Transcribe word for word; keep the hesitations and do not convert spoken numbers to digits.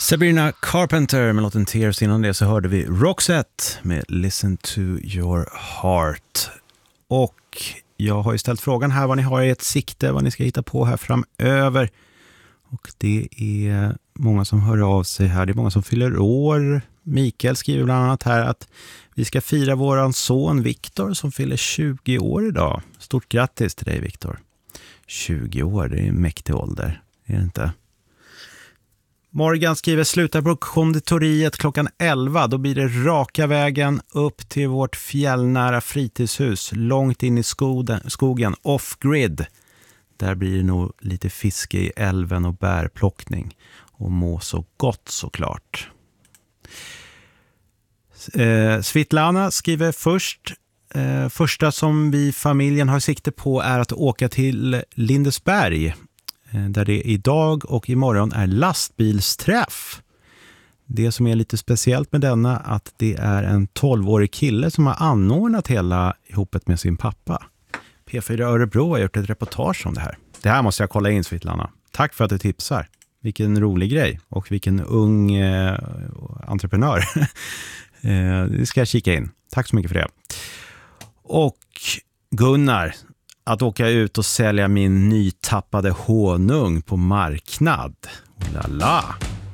Sabrina Carpenter med låten Tears. Innan det så hörde vi Roxette med Listen to your heart. Och jag har ju ställt frågan här vad ni har i ett sikte, vad ni ska hitta på här framöver. Och det är många som hör av sig här. Det är många som fyller år. Mikael skriver bland annat här att vi ska fira våran son Viktor som fyller tjugo år idag. Stort grattis till dig, Viktor. tjugo år, det är en mäktig ålder, är det inte? Morgan skriver slutar på konditoriet klockan elva. Då blir det raka vägen upp till vårt fjällnära fritidshus. Långt in i skogen, skogen off-grid. Där blir det nog lite fiske i älven och bärplockning. Och må så gott såklart. Eh, Svitlana skriver först. Eh, första som vi familjen har sikte på är att åka till Lindesberg. Där det idag och imorgon är lastbilsträff. Det som är lite speciellt med denna att det är en tolvårig kille som har anordnat hela ihopet med sin pappa. P fyra Örebro har gjort ett reportage om det här. Det här måste jag kolla in, Svitlana. Tack för att du tipsar. Vilken rolig grej och vilken ung eh, entreprenör. eh, det ska jag kika in. Tack så mycket för det. Och Gunnar, att åka ut och sälja min nytappade honung på marknad. Lala.